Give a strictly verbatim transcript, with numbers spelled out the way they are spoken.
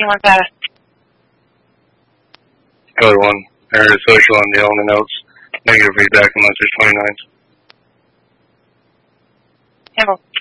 fifteen one fast. Code one. Area social on the element notes. Negative feedback on message twenty-nine. Handle.